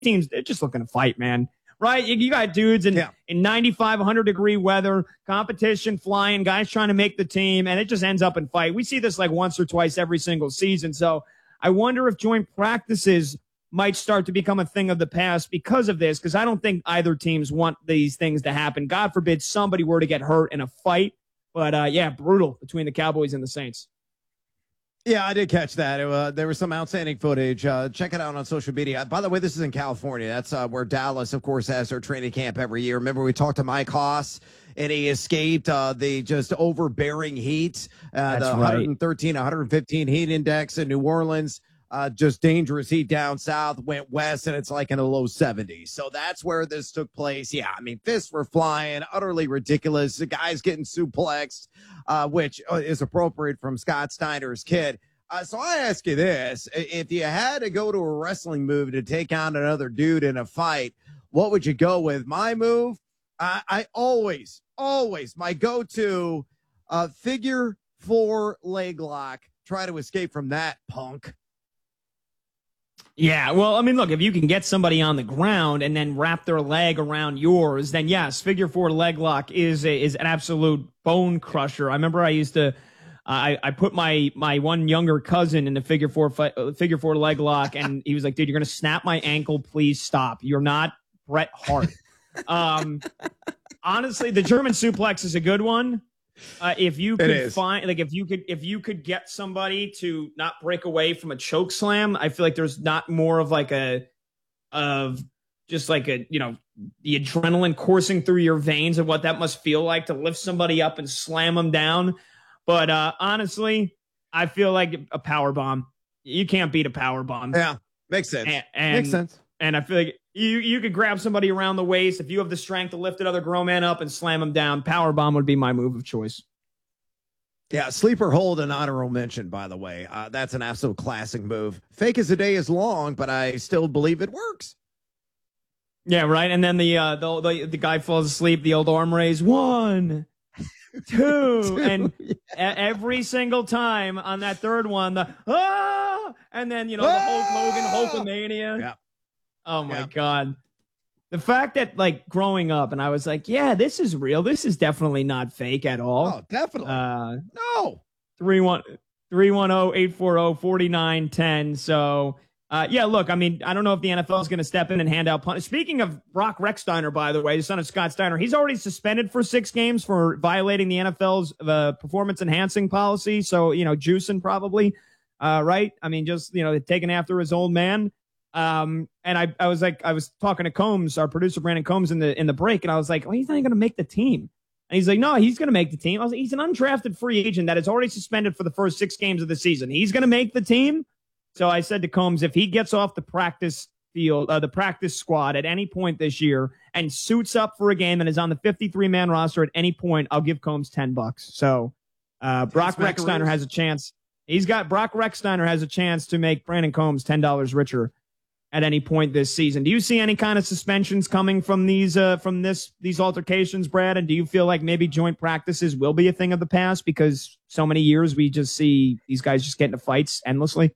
teams, they're just looking to fight, man. Right? You got dudes in 95, 100-degree weather, competition flying, guys trying to make the team, and it just ends up in fight. We see this like once or twice every single season. So I wonder if joint practices might start to become a thing of the past because of this, because I don't think either teams want these things to happen. God forbid somebody were to get hurt in a fight. But, brutal between the Cowboys and the Saints. Yeah, I did catch that. There was some outstanding footage. Check it out on social media. By the way, this is in California. That's where Dallas, of course, has their training camp every year. Remember, we talked to Mike Haas, and he escaped the just overbearing heat, the 113, 115 heat index in New Orleans. Just dangerous heat down south, went west, and it's like in the low 70s. So that's where this took place. Yeah, I mean, fists were flying, utterly ridiculous. The guy's getting suplexed, which is appropriate from Scott Steiner's kid. So I ask you this. If you had to go to a wrestling move to take on another dude in a fight, what would you go with? My move, I always, my go-to figure 4 leg lock. Try to escape from that, punk. Yeah, well, I mean, look, if you can get somebody on the ground and then wrap their leg around yours, then yes, figure 4 leg lock is an absolute bone crusher. I remember I used to, I put my one younger cousin in the figure four leg lock, and he was like, "Dude, you're gonna snap my ankle. Please stop. You're not Bret Hart." Honestly, the German suplex is a good one. If you could find, like, if you could get somebody to not break away from a choke slam, I feel like there's not more of like the adrenaline coursing through your veins of what that must feel like to lift somebody up and slam them down. But honestly, I feel like a power bomb. You can't beat a power bomb. Yeah, makes sense. Makes sense. And I feel like you could grab somebody around the waist. If you have the strength to lift another grown man up and slam him down, power bomb would be my move of choice. Yeah, sleeper hold and honorable mention, by the way. That's an absolute classic move. Fake as the day is long, but I still believe it works. Yeah, right. And then the guy falls asleep, the old arm raise, 1, 2, and every single time on that third one, and then, the Hulk Hogan, Hulkamania. Yeah. Oh, my God. The fact that, like, growing up, and I was like, yeah, this is real. This is definitely not fake at all. Oh, definitely. No. 310-840-4910. So, look, I mean, I don't know if the NFL is going to step in and hand out punishment. Speaking of Brock Rechsteiner, by the way, the son of Scott Steiner, he's already suspended for 6 games for violating the NFL's performance-enhancing policy. So, juicing probably, right? I mean, just, taking after his old man. And I was talking to Combs, our producer Brandon Combs, in the break, and I was like, well, he's not even going to make the team. And he's like, no, he's going to make the team. I was like, he's an undrafted free agent that is already suspended for the first 6 games of the season. He's going to make the team. So I said to Combs, if he gets off the practice field, the practice squad at any point this year and suits up for a game and is on the 53-man roster at any point, I'll give Combs $10. So Brock Rechsteiner has a chance. Brock Rechsteiner has a chance to make Brandon Combs $10 richer at any point this season. Do you see any kind of suspensions coming from these altercations, Brad? And do you feel like maybe joint practices will be a thing of the past because so many years we just see these guys just get into fights endlessly?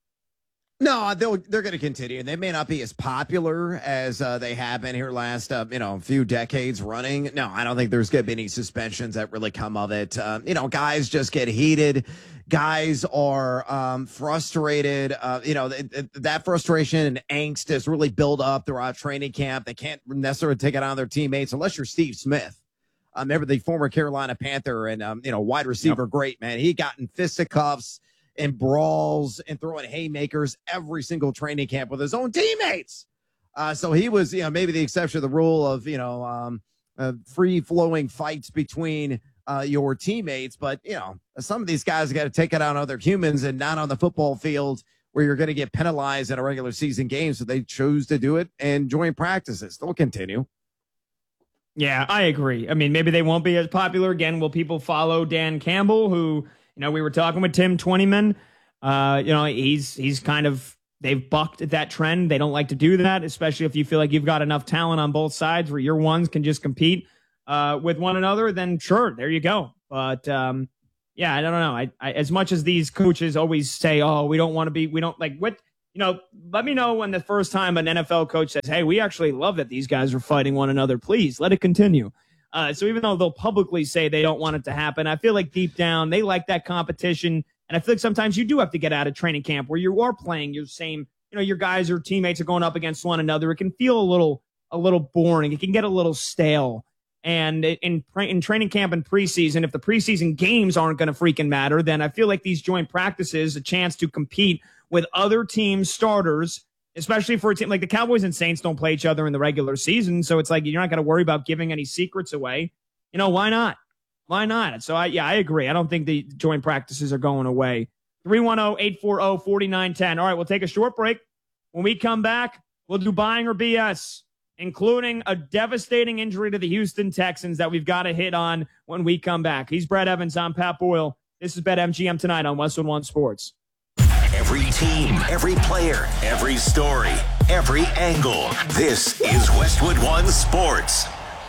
No, they're going to continue. They may not be as popular as they have been here last, few decades running. No, I don't think there's going to be any suspensions that really come of it. Guys just get heated. Guys are frustrated. That frustration and angst is really built up throughout training camp. They can't necessarily take it on their teammates unless you're Steve Smith. Remember the former Carolina Panther and, wide receiver, great, man. He got in fisticuffs and brawls and throwing haymakers every single training camp with his own teammates. So he was, maybe the exception of the rule of, free-flowing fights between your teammates. But, some of these guys got to take it on other humans and not on the football field where you're going to get penalized in a regular season game. So they chose to do it and join practices. They'll continue. Yeah, I agree. I mean, maybe they won't be as popular. Again, will people follow Dan Campbell, who, we were talking with Tim Twentyman. He's kind of, they've bucked that trend. They don't like to do that, especially if you feel like you've got enough talent on both sides where your ones can just compete with one another. Then sure, there you go. But I don't know. I as much as these coaches always say, oh, we don't like what let me know when the first time an NFL coach says, hey, we actually love that these guys are fighting one another. Please let it continue. So even though they'll publicly say they don't want it to happen, I feel like deep down they like that competition. And I feel like sometimes you do have to get out of training camp where you are playing your same, your guys or teammates are going up against one another. It can feel a little boring. It can get a little stale. And in training camp and preseason, if the preseason games aren't going to freaking matter, then I feel like these joint practices, a chance to compete with other teams' starters, especially for a team like the Cowboys and Saints don't play each other in the regular season. So it's like you're not going to worry about giving any secrets away. Why not? Why not? So I agree. I don't think the joint practices are going away. 310-840-4910. All right, we'll take a short break. When we come back, we'll do buying or BS, including a devastating injury to the Houston Texans that we've got to hit on when we come back. He's Brett Evans. I'm Pat Boyle. This is BetMGM tonight on Westwood One Sports. Every team, every player, every story, every angle. This is Westwood One Sports.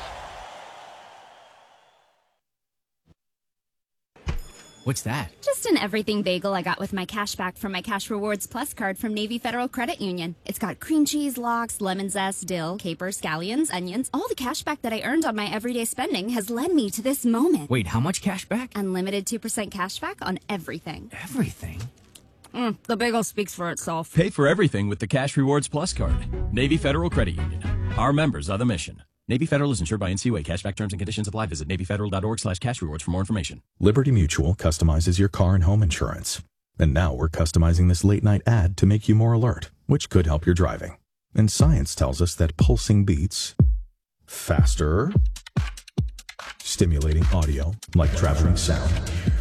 What's that? Just an everything bagel I got with my cash back from my Cash Rewards Plus card from Navy Federal Credit Union. It's got cream cheese, lox, lemon zest, dill, capers, scallions, onions. All the cash back that I earned on my everyday spending has led me to this moment. Wait, how much cash back? Unlimited 2% cash back on everything. Everything? The bagel speaks for itself. Pay for everything with the Cash Rewards Plus card. Navy Federal Credit Union. Our members are the mission. Navy Federal is insured by NCUA. Cashback terms and conditions apply. Visit NavyFederal.org/cash rewards for more information. Liberty Mutual customizes your car and home insurance. And now we're customizing this late night ad to make you more alert, which could help your driving. And science tells us that pulsing beats faster, stimulating audio like traveling sound,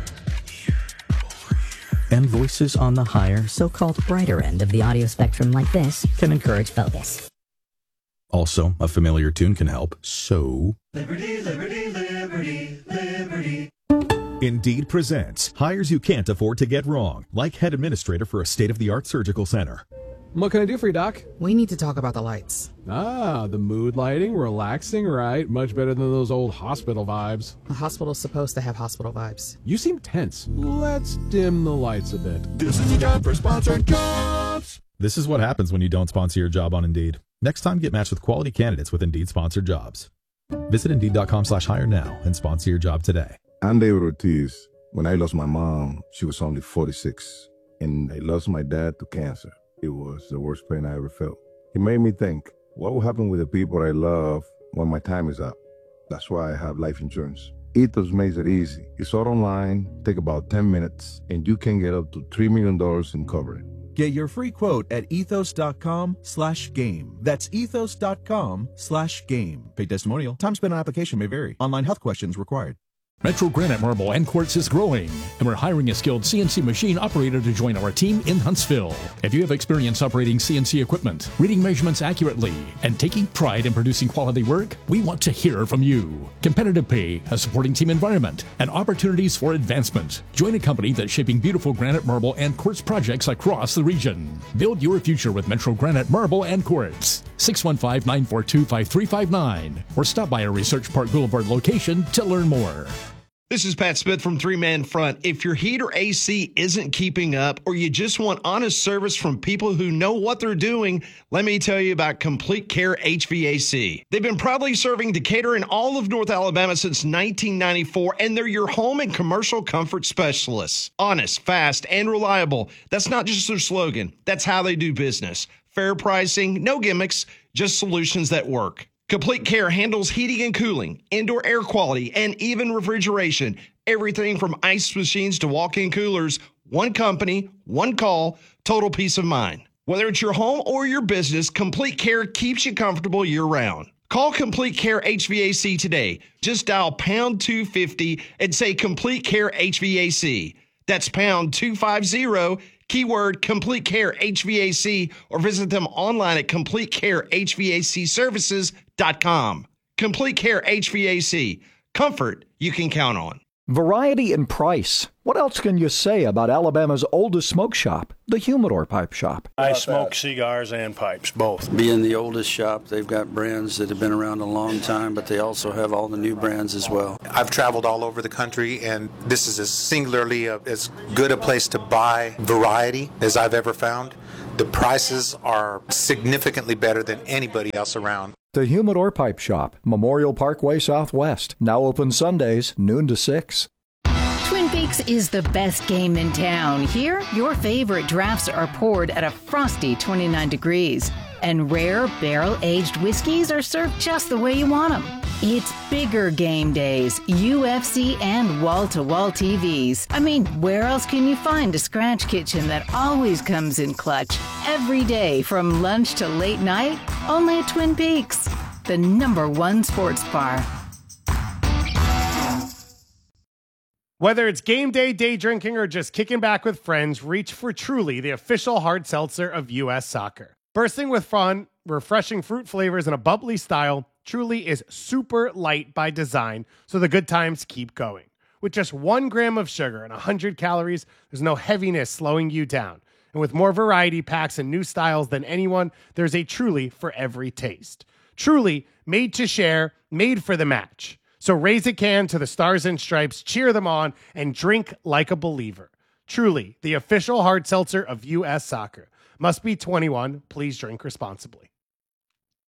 and voices on the higher, so-called brighter end of the audio spectrum like this can encourage focus. Also, a familiar tune can help, so... Liberty, liberty, liberty, liberty. Indeed presents hires you can't afford to get wrong, like head administrator for a state-of-the-art surgical center. What can I do for you, Doc? We need to talk about the lights. Ah, the mood lighting, relaxing, right? Much better than those old hospital vibes. A hospital's supposed to have hospital vibes. You seem tense. Let's dim the lights a bit. This is your job for sponsored jobs. This is what happens when you don't sponsor your job on Indeed. Next time, get matched with quality candidates with Indeed-sponsored jobs. Visit Indeed.com/hire now and sponsor your job today. I'm David Ortiz. When I lost my mom, she was only 46, and I lost my dad to cancer. It was the worst pain I ever felt. It made me think, what will happen with the people I love when my time is up? That's why I have life insurance. Ethos makes it easy. It's all online, take about 10 minutes, and you can get up to $3 million in coverage. Get your free quote at ethos.com/game. That's ethos.com/game. Paid testimonial. Time spent on application may vary. Online health questions required. Metro Granite Marble and Quartz is growing, and we're hiring a skilled CNC machine operator to join our team in Huntsville. If you have experience operating CNC equipment, reading measurements accurately, and taking pride in producing quality work, we want to hear from you. Competitive pay, a supporting team environment, and opportunities for advancement. Join a company that's shaping beautiful granite, marble, and quartz projects across the region. Build your future with Metro Granite Marble and Quartz. 615-942-5359, or stop by our Research Park Boulevard location to learn more. This is Pat Smith from Three Man Front. If your heat or AC isn't keeping up, or you just want honest service from people who know what they're doing, let me tell you about Complete Care HVAC. They've been proudly serving Decatur and all of North Alabama since 1994, and they're your home and commercial comfort specialists. Honest, fast, and reliable. That's not just their slogan. That's how they do business. Fair pricing, no gimmicks, just solutions that work. Complete Care handles heating and cooling, indoor air quality, and even refrigeration. Everything from ice machines to walk-in coolers. One company, one call, total peace of mind. Whether it's your home or your business, Complete Care keeps you comfortable year-round. Call Complete Care HVAC today. Just dial pound 250 and say Complete Care HVAC. That's pound 250, keyword Complete Care HVAC, or visit them online at CompleteCareHVACservices.com. Complete Care HVAC. Comfort you can count on. Variety and price. What else can you say about Alabama's oldest smoke shop, the Humidor Pipe Shop? I smoke cigars and pipes, both. Being the oldest shop, they've got brands that have been around a long time, but they also have all the new brands as well. I've traveled all over the country, and this is as singularly as good a place to buy variety as I've ever found. The prices are significantly better than anybody else around. The Humidor Pipe Shop, Memorial Parkway Southwest. Now open Sundays, noon to 6. Twin Peaks is the best game in town. Here, your favorite drafts are poured at a frosty 29 degrees. And rare barrel-aged whiskeys are served just the way you want them. It's bigger game days, UFC, and wall-to-wall TVs. I mean, where else can you find a scratch kitchen that always comes in clutch? Every day, from lunch to late night, only at Twin Peaks, the #1 sports bar. Whether it's game day, day drinking, or just kicking back with friends, reach for Truly, the official hard seltzer of U.S. Soccer. Bursting with fun, refreshing fruit flavors, and a bubbly style, Truly is super light by design, so the good times keep going. With just 1 gram of sugar and 100 calories, there's no heaviness slowing you down. And with more variety packs and new styles than anyone, there's a Truly for every taste. Truly, made to share, made for the match. So raise a can to the Stars and Stripes, cheer them on, and drink like a believer. Truly, the official hard seltzer of U.S. Soccer. Must be 21. Please drink responsibly.